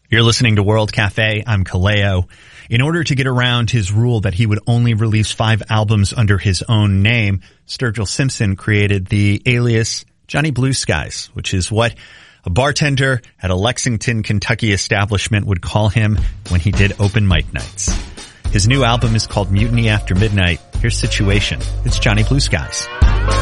You're listening to World Cafe. I'm Kaleo. In order to get around his rule that he would only release 5 albums under his own name, Sturgill Simpson created the alias Johnny Blue Skies, which is what a bartender at a Lexington, Kentucky establishment would call him when he did open mic nights. His new album is called Mutiny After Midnight. Here's Situation. It's Johnny Blue Skies.